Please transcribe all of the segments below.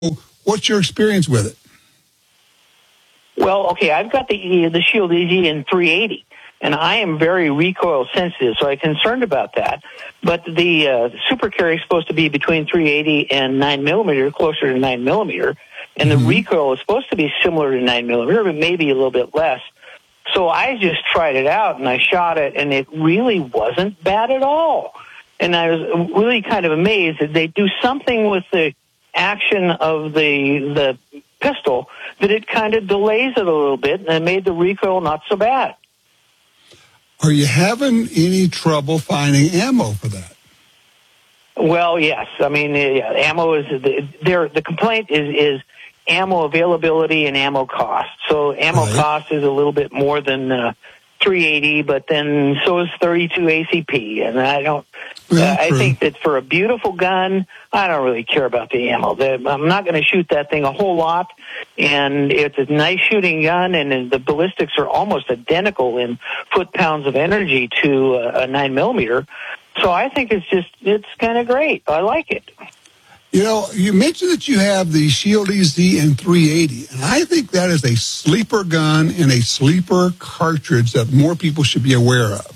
what's your experience with it? Well, okay, I've got the Shield Easy in 380, and I am very recoil sensitive, so I'm concerned about that. But the Super Carry is supposed to be between 380 and 9mm, closer to 9mm, and the recoil is supposed to be similar to 9mm, but maybe a little bit less. So I just tried it out, and I shot it, and it really wasn't bad at all. And I was really kind of amazed that they do something with the action of the pistol that it kind of delays it a little bit, and it made the recoil not so bad. Are you having any trouble finding ammo for that? Well, yes. I mean, ammo is the complaint is ammo availability and ammo cost. So ammo cost is a little bit more than 380, but then so is 32 ACP, and I don't. I think that for a beautiful gun, I don't really care about the ammo. I'm not going to shoot that thing a whole lot, and it's a nice shooting gun, and the ballistics are almost identical in foot-pounds of energy to a 9mm. So I think it's kind of great. I like it. You know, you mentioned that you have the Shield Easy in 380, and I think that is a sleeper gun and a sleeper cartridge that more people should be aware of.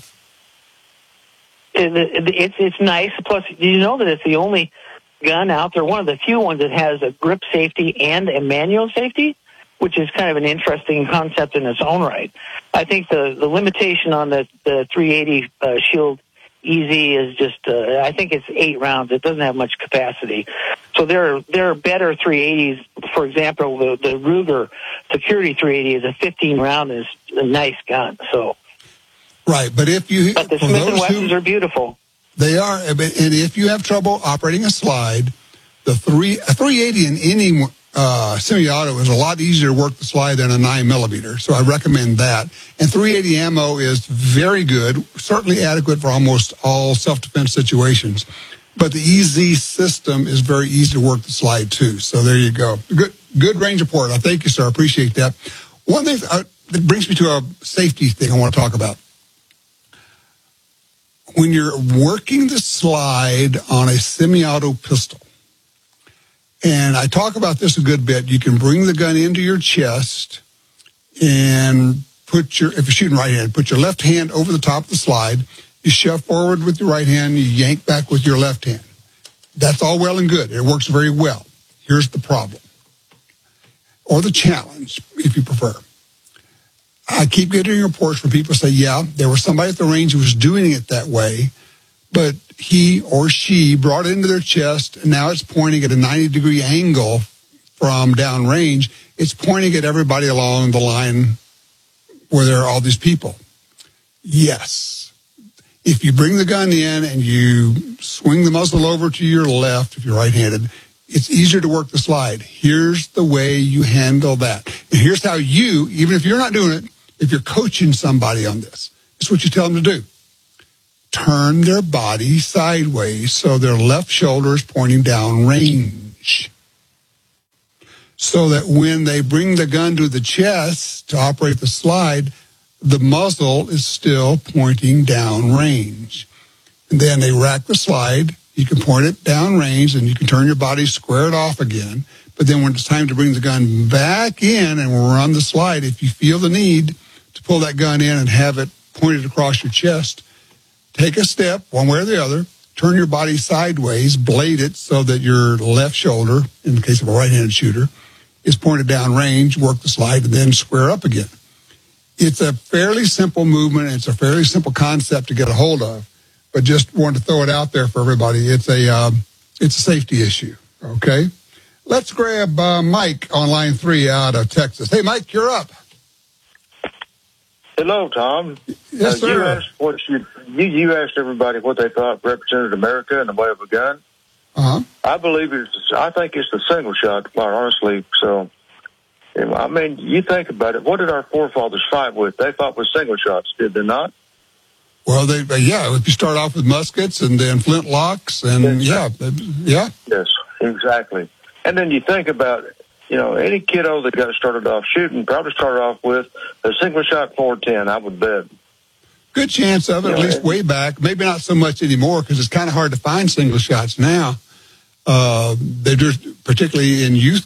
It's nice. Plus, you know that it's the only gun out there, one of the few ones that has a grip safety and a manual safety, which is kind of an interesting concept in its own right. I think the limitation on the 380 Shield Easy is just, I think it's 8 rounds. It doesn't have much capacity. So there are better 380s. For example, the Ruger Security 380 is a 15-round and it's a nice gun. So. Right, but the Smith & Wessons are beautiful. They are, and if you have trouble operating a slide, a 380 in any semi-auto is a lot easier to work the slide than a 9mm, so I recommend that. And 380 ammo is very good, certainly adequate for almost all self-defense situations. But the EZ system is very easy to work the slide too. So there you go. Good range report. I thank you, sir. I appreciate that. One thing that brings me to a safety thing I want to talk about. When you're working the slide on a semi-auto pistol, and I talk about this a good bit, you can bring the gun into your chest and if you're shooting right-handed, put your left hand over the top of the slide, you shove forward with your right hand, you yank back with your left hand. That's all well and good. It works very well. Here's the problem, or the challenge, if you prefer. I keep getting reports from people say, yeah, there was somebody at the range who was doing it that way, but he or she brought it into their chest, and now it's pointing at a 90-degree angle from downrange. It's pointing at everybody along the line where there are all these people. Yes. If you bring the gun in and you swing the muzzle over to your left, if you're right-handed, it's easier to work the slide. Here's the way you handle that. And here's how you, even if you're not doing it, if you're coaching somebody on this, it's what you tell them to do. Turn their body sideways so their left shoulder is pointing down range. So that when they bring the gun to the chest to operate the slide, the muzzle is still pointing down range. And then they rack the slide. You can point it down range and you can turn your body, square it off again. But then when it's time to bring the gun back in and run the slide, if you feel the need to pull that gun in and have it pointed across your chest, take a step one way or the other, turn your body sideways, blade it so that your left shoulder, in the case of a right-handed shooter, is pointed down range, work the slide, and then square up again. It's a fairly simple movement. It's a fairly simple concept to get a hold of, but just wanted to throw it out there for everybody. It's a safety issue, okay? Let's grab Mike on line 3 out of Texas. Hey, Mike, you're up. Hello, Tom. Yes, sir. You asked everybody what they thought represented America in the way of a gun. Uh-huh. I think it's the single shot, quite honestly. So, I mean, you think about it. What did our forefathers fight with? They fought with single shots, did they not? Well, if you start off with muskets and then flintlocks and yeah. Yes, exactly. And then you think about it. You know, any kiddo that got started off shooting probably started off with a single shot 410, I would bet. Good chance of it, at least way back. Maybe not so much anymore because it's kind of hard to find single shots now. They're just, particularly in youth